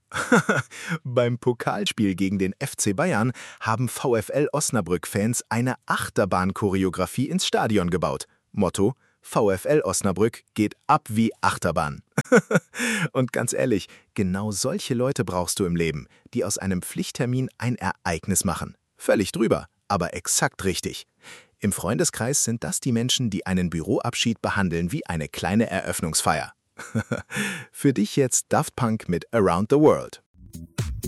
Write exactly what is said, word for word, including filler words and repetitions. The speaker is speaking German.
Beim Pokalspiel gegen den F C Bayern haben VfL Osnabrück-Fans eine Achterbahn-Choreografie ins Stadion gebaut. Motto: VfL Osnabrück geht ab wie Achterbahn. Und ganz ehrlich, genau solche Leute brauchst du im Leben, die aus einem Pflichttermin ein Ereignis machen. Völlig drüber, aber exakt richtig. Im Freundeskreis sind das die Menschen, die einen Büroabschied behandeln wie eine kleine Eröffnungsfeier. Für dich jetzt Daft Punk mit Around the World.